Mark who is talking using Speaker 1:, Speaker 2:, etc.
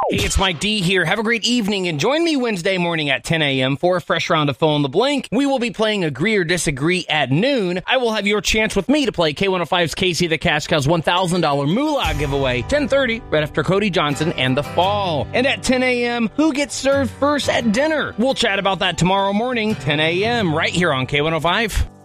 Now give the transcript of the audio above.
Speaker 1: Hey, it's Mike D here. Have a great evening and join me Wednesday morning at 10 a.m. for a fresh round of Fill in the Blank. We will be playing Agree or Disagree at noon. I will have your chance with me to play K105's Casey the Cash Cow's $1,000 Moolah giveaway, 10:30, right after Cody Johnson and The Fall. And at 10 a.m., who gets served first at dinner? We'll chat about that tomorrow morning, 10 a.m., right here on K105.